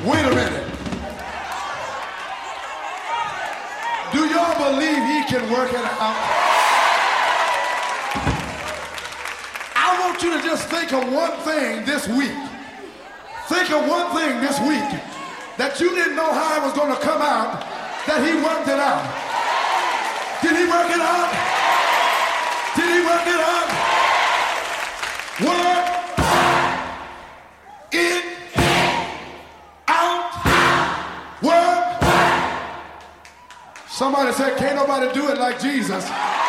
Wait a minute. Do y'all believe he can work it out? I want you to just think of one thing this week. Think of one thing this week that you didn't know how it was going to come out, that he worked it out. Did he work it out? Did he work it out? Work it out. Work. Somebody said, can't nobody do it like Jesus.